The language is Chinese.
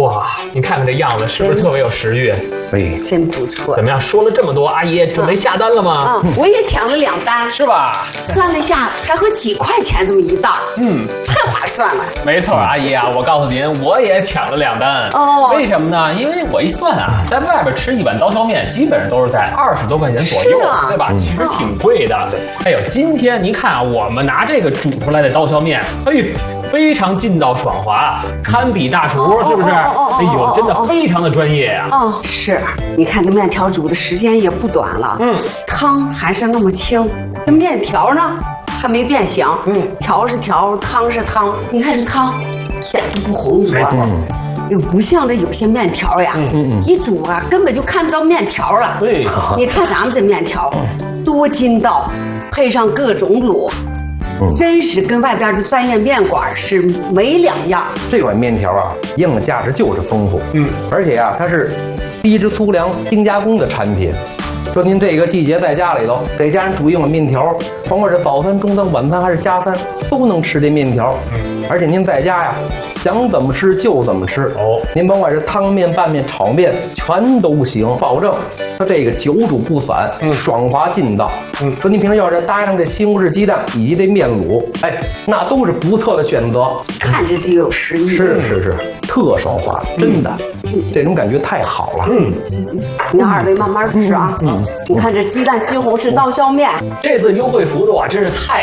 哇，你看看这样子，是不是特别有食欲？ 哎， 真不错。 怎么样？说了这么多，阿姨准备下单了吗？ 我也抢了2单， 是吧？ 算了一下，才合几块钱这么一袋，太划算了。 没错，阿姨啊，我告诉您，我也抢了2单。 哦， 为什么呢？因为我一算啊，在外边吃一碗刀削面，基本上都是在20多块钱左右，对吧？其实挺贵的。哎呦，今天您看啊，我们拿这个煮出来的刀削面，非常劲道爽滑，堪比大厨，是不是？哎呦，真的非常的专业呀。 是，你看这面条煮的时间也不短了，汤还是那么清，这面条呢还没变形，条是条，汤是汤，你看这汤一点都不浑浊，又不像这有些面条呀，一煮啊根本就看不到面条了。 对， 你看咱们这面条多筋道，配上各种卤。真是跟外边的专业面馆是没两样。 这款面条啊，营养价值就是丰富，而且啊，它是低脂粗粮精加工的产品。说您这个季节在家里头给家人煮一碗面条，甭管是早餐、中餐、晚餐还是加餐，都能吃这面条。而且您在家呀，想怎么吃就怎么吃。您甭管是汤面、拌面、炒面，全都行，保证它这个久煮不散，爽滑劲道。说您平时要是搭上这西红柿鸡蛋以及这面卤，那都是不错的选择。 看着就有食欲。 是，特爽滑，真的，这种感觉太好了。 您2位慢慢吃啊。你看这鸡蛋西红柿刀削面， 这次优惠幅度啊，真是太